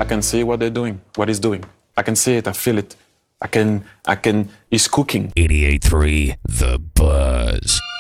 can see what they're doing, what he's doing. I can see it, I feel it. I can, he's cooking. 88.3 The Buzz.